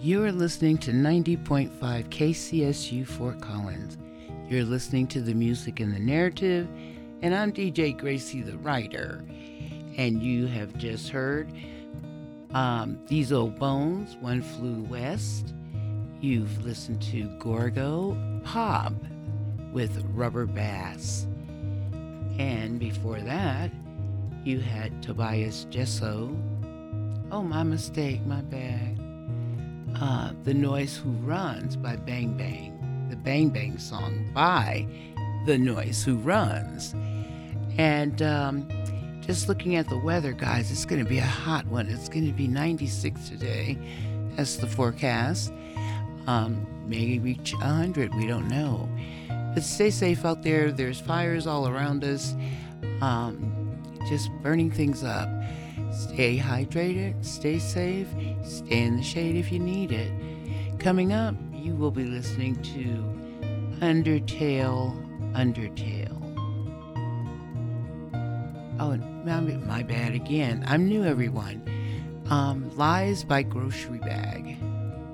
You're listening to 90.5 KCSU Fort Collins. You're listening to the music and the narrative, and I'm DJ Gracie the writer. And you have just heard These Old Bones, One Flew West. You've listened to Gorgo Pop with Rubber Bass. And before that, you had Tobias Jesso. Oh, my mistake, my bad. The Noise Who Runs by Bang Bang. The Bang Bang song by The Noise Who Runs. And just looking at the weather, guys, it's going to be a hot one. It's going to be 96 today. That's the forecast. May reach 100. We don't know. But stay safe out there. There's fires all around us. Just burning things up. Stay hydrated, stay safe, stay in the shade if you need it. Coming up, you will be listening to Undertale. Oh, my bad again. I'm new, everyone. Lies by Grocery Bag.